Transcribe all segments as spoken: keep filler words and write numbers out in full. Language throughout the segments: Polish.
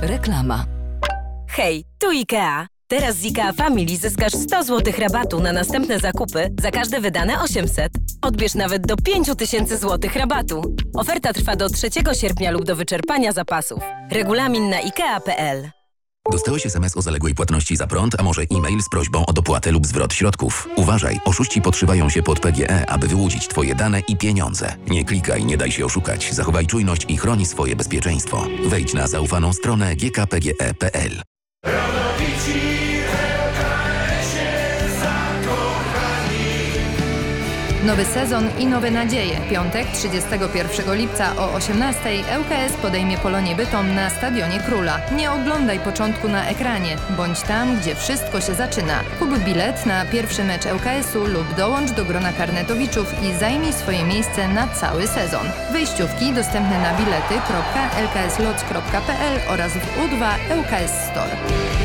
Reklama. Hej, tu IKEA. Teraz z IKEA Family zyskasz sto złotych rabatu na następne zakupy za każde wydane osiemset. Odbierz nawet do pięć tysięcy złotych rabatu. Oferta trwa do trzeciego sierpnia lub do wyczerpania zapasów. Regulamin na ikea kropka p l. Dostałeś es em es o zaległej płatności za prąd, a może e-mail z prośbą o dopłatę lub zwrot środków. Uważaj, oszuści podszywają się pod P G E, aby wyłudzić Twoje dane i pieniądze. Nie klikaj, nie daj się oszukać. Zachowaj czujność i chroni swoje bezpieczeństwo. Wejdź na zaufaną stronę g k p g e kropka p l. Nowy sezon i nowe nadzieje. Piątek, trzydziestego pierwszego lipca o osiemnastej L K S podejmie Polonię Bytom na Stadionie Króla. Nie oglądaj początku na ekranie. Bądź tam, gdzie wszystko się zaczyna. Kup bilet na pierwszy mecz L K S u lub dołącz do grona karnetowiczów i zajmij swoje miejsce na cały sezon. Wejściówki dostępne na bilety kropka l k s lots kropka p l oraz w U dwa L K S Store.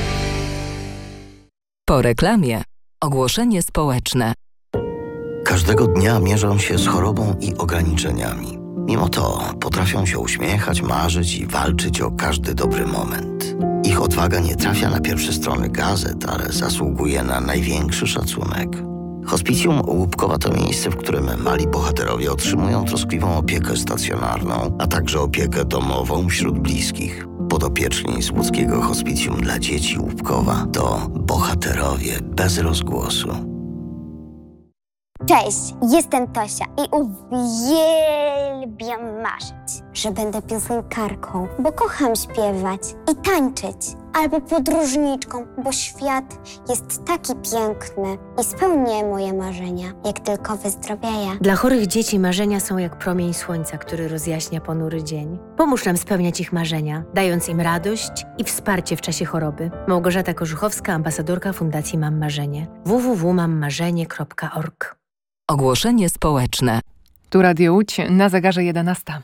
Po reklamie. Ogłoszenie społeczne. Każdego dnia mierzą się z chorobą i ograniczeniami. Mimo to potrafią się uśmiechać, marzyć i walczyć o każdy dobry moment. Ich odwaga nie trafia na pierwsze strony gazet, ale zasługuje na największy szacunek. Hospicjum Łupkowa to miejsce, w którym mali bohaterowie otrzymują troskliwą opiekę stacjonarną, a także opiekę domową wśród bliskich. Podopieczni z łódzkiego Hospicjum dla dzieci Łupkowa to bohaterowie bez rozgłosu. Cześć, jestem Tosia i uwielbiam marzyć, że będę piosenkarką, bo kocham śpiewać i tańczyć, albo podróżniczką, bo świat jest taki piękny i spełnię moje marzenia, jak tylko wyzdrowieję. Dla chorych dzieci marzenia są jak promień słońca, który rozjaśnia ponury dzień. Pomóż nam spełniać ich marzenia, dając im radość i wsparcie w czasie choroby. Małgorzata Korzuchowska, ambasadorka Fundacji Mam Marzenie. w w w kropka mam marzenie kropka org. Ogłoszenie społeczne. Tu Radio Łódź, na zegarze jedenasta.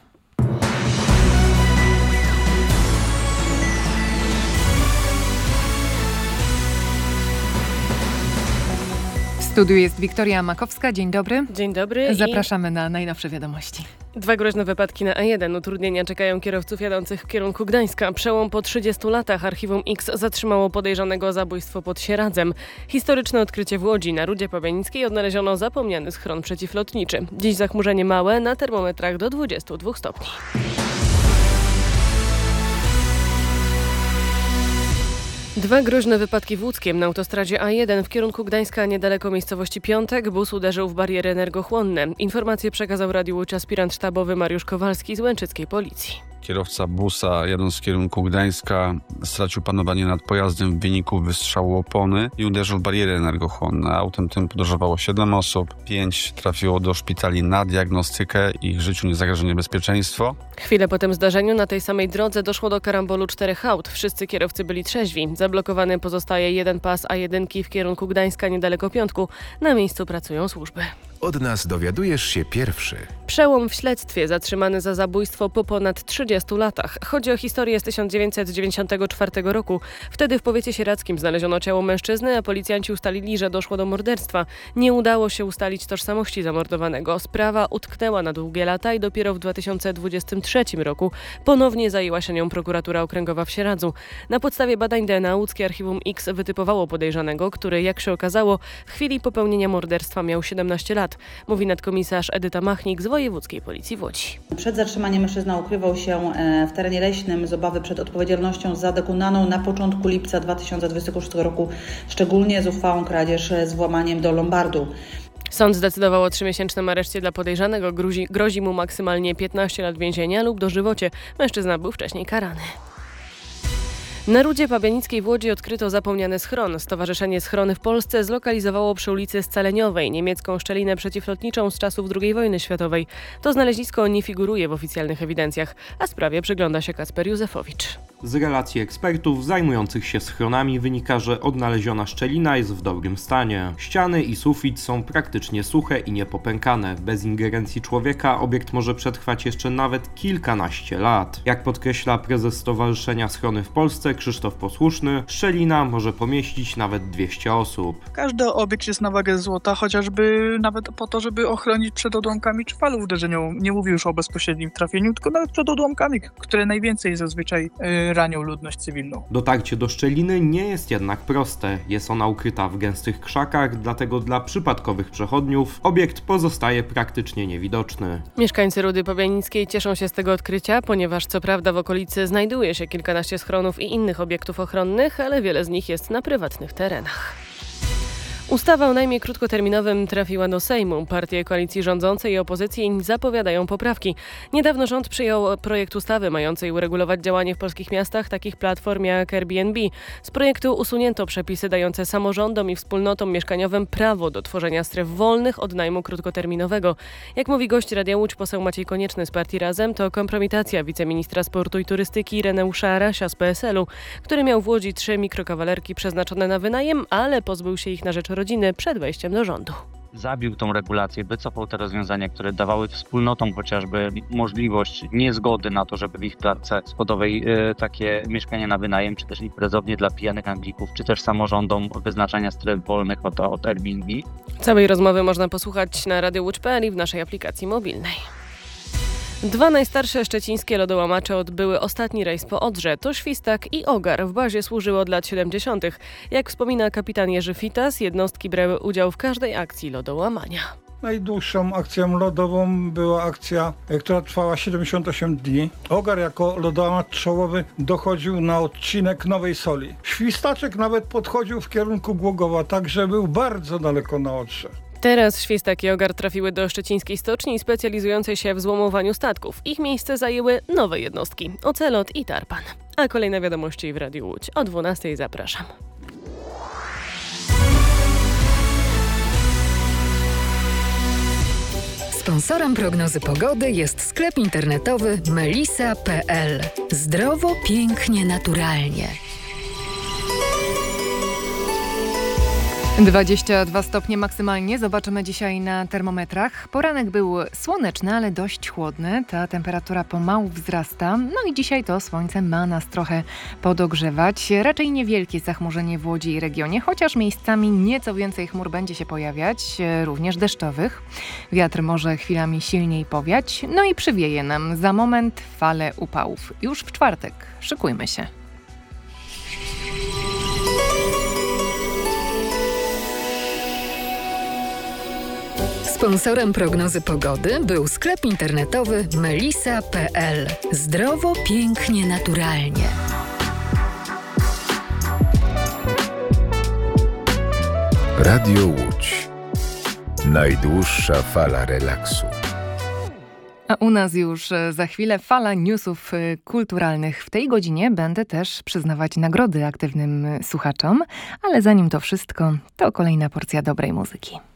W studiu jest Wiktoria Makowska. Dzień dobry. Dzień dobry. Zapraszamy i... na najnowsze wiadomości. Dwa groźne wypadki na A jeden. Utrudnienia czekają kierowców jadących w kierunku Gdańska. Przełom po trzydziestu latach. Archiwum X zatrzymało podejrzanego o zabójstwo pod Sieradzem. Historyczne odkrycie w Łodzi. Na Rudzie Pabianickiej odnaleziono zapomniany schron przeciwlotniczy. Dziś zachmurzenie małe, na termometrach do dwudziestu dwóch stopni. Dwa groźne wypadki w Łódzkiem. Na autostradzie A jeden w kierunku Gdańska niedaleko miejscowości Piątek bus uderzył w bariery energochłonne. Informacje przekazał Radiu Łódź aspirant sztabowy Mariusz Kowalski z łęczyckiej policji. Kierowca busa jadąc w kierunku Gdańska stracił panowanie nad pojazdem w wyniku wystrzału opony i uderzył w bariery energochłonne. Autem tym podróżowało siedem osób, pięć trafiło do szpitali na diagnostykę, ich życiu nie zagraża niebezpieczeństwo. Chwilę po tym zdarzeniu na tej samej drodze doszło do karambolu czterech aut. Wszyscy kierowcy byli trzeźwi. Zablokowany pozostaje jeden pas A jeden w kierunku Gdańska niedaleko Piątku. Na miejscu pracują służby. Od nas dowiadujesz się pierwszy. Przełom w śledztwie. Zatrzymany za zabójstwo po ponad trzydziestu latach. Chodzi o historię z tysiąc dziewięćset dziewięćdziesiątego czwartego roku. Wtedy w powiecie sieradzkim znaleziono ciało mężczyzny, a policjanci ustalili, że doszło do morderstwa. Nie udało się ustalić tożsamości zamordowanego. Sprawa utknęła na długie lata i dopiero w dwa tysiące dwudziestym trzecim roku ponownie zajęła się nią prokuratura okręgowa w Sieradzu. Na podstawie badań D N A łódzkie Archiwum X wytypowało podejrzanego, który, jak się okazało, w chwili popełnienia morderstwa miał siedemnaście lat. Mówi nadkomisarz Edyta Machnik z Wojewódzkiej Policji w Łodzi. Przed zatrzymaniem mężczyzna ukrywał się w terenie leśnym z obawy przed odpowiedzialnością za dokonaną na początku lipca dwa tysiące dwudziestego szóstego roku, szczególnie zuchwałą kradzież z włamaniem do lombardu. Sąd zdecydował o trzymiesięcznym areszcie dla podejrzanego. Grozi, grozi mu maksymalnie piętnaście lat więzienia lub dożywocie. Mężczyzna był wcześniej karany. Na Rudzie Pabianickiej w Łodzi odkryto zapomniany schron. Stowarzyszenie Schrony w Polsce zlokalizowało przy ulicy Scaleniowej niemiecką szczelinę przeciwlotniczą z czasów drugiej wojny światowej. To znalezisko nie figuruje w oficjalnych ewidencjach, a sprawie przygląda się Kacper Józefowicz. Z relacji ekspertów zajmujących się schronami wynika, że odnaleziona szczelina jest w dobrym stanie. Ściany i sufit są praktycznie suche i niepopękane. Bez ingerencji człowieka obiekt może przetrwać jeszcze nawet kilkanaście lat. Jak podkreśla prezes Stowarzyszenia Schrony w Polsce Krzysztof Posłuszny, szczelina może pomieścić nawet dwieście osób. Każdy obiekt jest na wagę złota, chociażby nawet po to, żeby ochronić przed odłamkami czy falą uderzeniową. Nie mówię już o bezpośrednim trafieniu, tylko nawet przed odłamkami, które najwięcej zazwyczaj yy, nie ranią ludność cywilną. Dotarcie do szczeliny nie jest jednak proste. Jest ona ukryta w gęstych krzakach, dlatego dla przypadkowych przechodniów obiekt pozostaje praktycznie niewidoczny. Mieszkańcy Rudy Pobianickiej cieszą się z tego odkrycia, ponieważ co prawda w okolicy znajduje się kilkanaście schronów i innych obiektów ochronnych, ale wiele z nich jest na prywatnych terenach. Ustawa o najmie krótkoterminowym trafiła do Sejmu. Partie koalicji rządzącej i opozycji zapowiadają poprawki. Niedawno rząd przyjął projekt ustawy mającej uregulować działanie w polskich miastach takich platform jak Airbnb. Z projektu usunięto przepisy dające samorządom i wspólnotom mieszkaniowym prawo do tworzenia stref wolnych od najmu krótkoterminowego. Jak mówi gość Radia Łódź, poseł Maciej Konieczny z partii Razem, to kompromitacja wiceministra sportu i turystyki Ireneusza Arasia z P S L u, który miał w Łodzi trzy mikrokawalerki przeznaczone na wynajem, ale pozbył się ich na rzecz rodziny przed wejściem do rządu. Zabił tą regulację, wycofał te rozwiązania, które dawały wspólnotom chociażby możliwość niezgody na to, żeby w ich klatce schodowej y, takie mieszkania na wynajem, czy też imprezownie dla pijanych Anglików, czy też samorządom wyznaczania stref wolnych od, od Airbnb. Całej rozmowy można posłuchać na radio łódź kropka p l i w naszej aplikacji mobilnej. Dwa najstarsze szczecińskie lodołamacze odbyły ostatni rejs po Odrze. To Świstak i Ogar. W bazie służyły od lat siedemdziesiątych. Jak wspomina kapitan Jerzy Fitas, jednostki brały udział w każdej akcji lodołamania. Najdłuższą akcją lodową była akcja, która trwała siedemdziesiąt osiem dni. Ogar jako lodołamacz czołowy dochodził na odcinek Nowej Soli. Świstaczek nawet podchodził w kierunku Głogowa, także był bardzo daleko na Odrze. Teraz Świstak i Ogar trafiły do szczecińskiej stoczni specjalizującej się w złomowaniu statków. Ich miejsce zajęły nowe jednostki – Ocelot i Tarpan. A kolejne wiadomości w Radiu Łódź. O dwunastej zapraszam. Sponsorem prognozy pogody jest sklep internetowy melisa kropka p l. Zdrowo, pięknie, naturalnie. dwadzieścia dwa stopnie maksymalnie zobaczymy dzisiaj na termometrach. Poranek był słoneczny, ale dość chłodny. Ta temperatura pomału wzrasta. No i dzisiaj to słońce ma nas trochę podogrzewać. Raczej niewielkie zachmurzenie w Łodzi i regionie, chociaż miejscami nieco więcej chmur będzie się pojawiać, również deszczowych. Wiatr może chwilami silniej powiać. No i przywieje nam za moment falę upałów. Już w czwartek. Szykujmy się. Sponsorem prognozy pogody był sklep internetowy melisa kropka p l. Zdrowo, pięknie, naturalnie. Radio Łódź. Najdłuższa fala relaksu. A u nas już za chwilę fala newsów kulturalnych. W tej godzinie będę też przyznawać nagrody aktywnym słuchaczom, ale zanim to wszystko, to kolejna porcja dobrej muzyki.